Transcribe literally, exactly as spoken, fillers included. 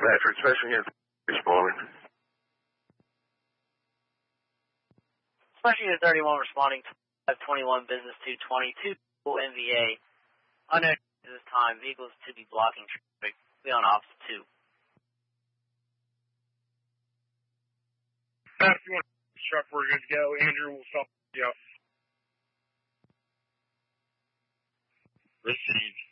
Patrick, especially here this morning. Special Unit thirty-one responding to five twenty-one Business two twenty-two N V A. Unknown at this time, vehicles to be blocking traffic. Be on opposite two. If you want to truck, we're good to go. Andrew will stop you up. Receive.